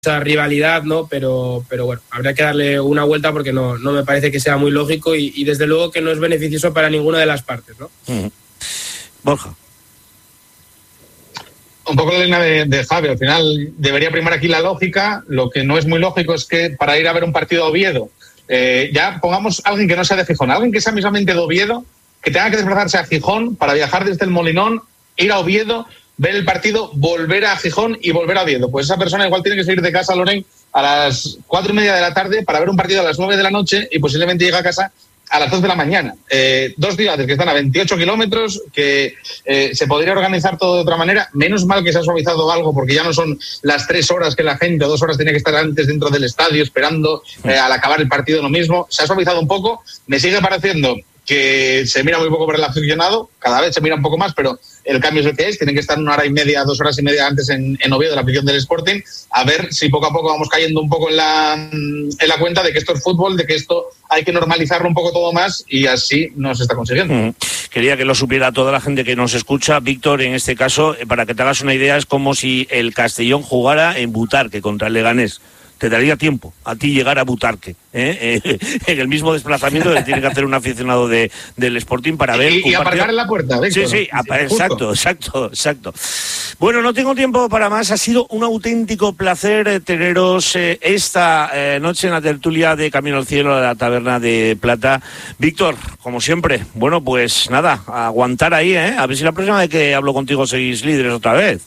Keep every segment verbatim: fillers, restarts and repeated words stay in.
esa rivalidad, ¿no? Pero, pero bueno, habría que darle una vuelta porque no, no me parece que sea muy lógico y, y desde luego que no es beneficioso para ninguna de las partes, ¿no? Mm. Borja. Un poco la línea de, de Javi, al final debería primar aquí la lógica. Lo que no es muy lógico es que para ir a ver un partido a Oviedo, eh, ya pongamos a alguien que no sea de Gijón, alguien que sea mismamente de Oviedo, que tenga que desplazarse a Gijón para viajar desde el Molinón, ir a Oviedo, ver el partido, volver a Gijón y volver a Oviedo. Pues esa persona igual tiene que salir de casa, Loren, a las cuatro y media de la tarde para ver un partido a las nueve de la noche y posiblemente llega a casa a las dos de la mañana. Eh, dos días que están a veintiocho kilómetros, que eh, se podría organizar todo de otra manera. Menos mal que se ha suavizado algo, porque ya no son las tres horas que la gente, o dos horas tenía que estar antes dentro del estadio esperando eh, al acabar el partido lo mismo. Se ha suavizado un poco. Me sigue pareciendo que se mira muy poco por el aficionado, cada vez se mira un poco más, pero el cambio es el que es. Tienen que estar una hora y media, dos horas y media antes en, en Oviedo, la afición del Sporting, a ver si poco a poco vamos cayendo un poco en la, en la cuenta de que esto es fútbol, de que esto hay que normalizarlo un poco todo más, y así no se está consiguiendo. Mm. Quería que lo supiera toda la gente que nos escucha. Víctor, en este caso, para que te hagas una idea, es como si el Castellón jugara en Butarque contra el Leganés. Te daría tiempo a ti llegar a Butarque, ¿eh? Eh, en el mismo desplazamiento que tiene que hacer un aficionado de, del Sporting para ver... Y, y aparcar partido. En la puerta, Víctor. Sí, sí, sí, exacto, exacto, exacto. Bueno, no tengo tiempo para más. Ha sido un auténtico placer eh, teneros eh, esta eh, noche en la tertulia de Camino al Cielo de la Taberna de Plata. Víctor, como siempre, bueno, pues nada, a aguantar ahí, ¿eh? A ver si la próxima vez que hablo contigo seguís líderes otra vez.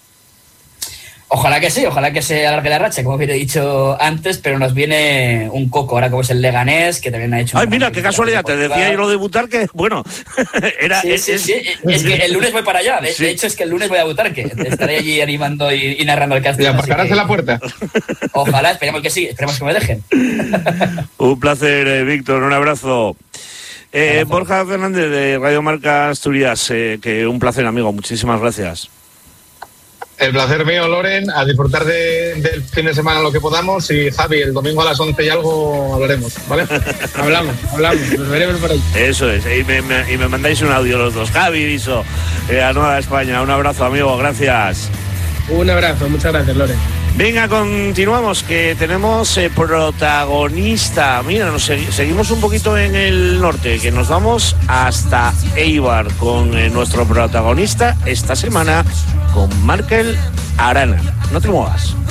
Ojalá que sí, ojalá que se alargue la racha, como bien he dicho antes, pero nos viene un coco ahora como es el Leganés, que también ha hecho... Ay, mira, qué casualidad, te decía yo lo de Butarque, bueno, era... Sí, sí, es, sí, es que el lunes voy para allá, de, sí. de hecho es que el lunes voy a Butarque, estaré allí animando y, y narrando el casting. ¿Y aparcarás en la puerta? Ojalá, esperemos que sí, esperemos que me dejen. Un placer, eh, Víctor, un abrazo. Eh, Borja Fernández de Radio Marca Asturias, eh, que un placer, amigo, muchísimas gracias. El placer mío, Loren, a disfrutar de, del fin de semana lo que podamos, y Javi, el domingo a las once y algo hablaremos, ¿vale? hablamos, hablamos, nos veremos por ahí. Eso es, y me, me, y me mandáis un audio los dos. Javi, Viso, eh, a Nueva España, un abrazo, amigo, gracias. Un abrazo, muchas gracias, Loren. Venga, continuamos, que tenemos eh, protagonista. Mira, nos segui- seguimos un poquito en el norte, que nos vamos hasta Eibar con eh, nuestro protagonista esta semana, con Markel Arana. No te muevas.